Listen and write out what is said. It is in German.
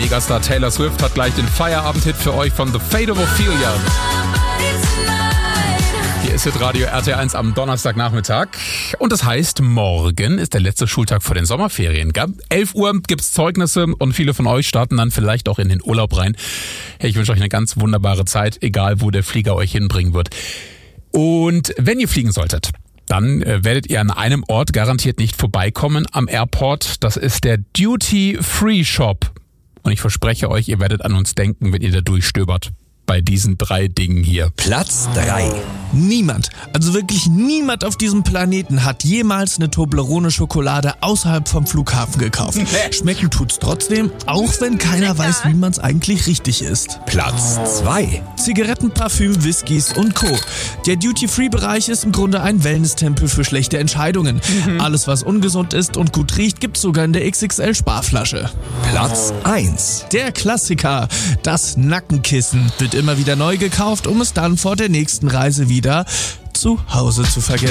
Megastar Taylor Swift hat gleich den Feierabend-Hit für euch von The Fate of Ophelia. Hier ist Hitradio RT1 am Donnerstagnachmittag. Und das heißt, morgen ist der letzte Schultag vor den Sommerferien. 11 Uhr gibt's Zeugnisse und viele von euch starten dann vielleicht auch in den Urlaub rein. Hey, ich wünsche euch eine ganz wunderbare Zeit, egal wo der Flieger euch hinbringen wird. Und wenn ihr fliegen solltet, dann werdet ihr an einem Ort garantiert nicht vorbeikommen am Airport. Das ist der Duty Free Shop. Und ich verspreche euch, ihr werdet an uns denken, wenn ihr da durchstöbert. Bei diesen 3 Dingen hier. Platz 3. Niemand, also wirklich niemand auf diesem Planeten hat jemals eine Toblerone-Schokolade außerhalb vom Flughafen gekauft. Schmecken tut's trotzdem, auch wenn keiner weiß, wie man's eigentlich richtig isst. Platz 2. Zigaretten, Parfüm, Whiskys und Co. Der Duty-Free-Bereich ist im Grunde ein Wellness-Tempel für schlechte Entscheidungen. Alles, was ungesund ist und gut riecht, gibt's sogar in der XXL-Sparflasche. Platz 1. Der Klassiker, das Nackenkissen, wird immer wieder neu gekauft, um es dann vor der nächsten Reise wieder zu Hause zu vergessen.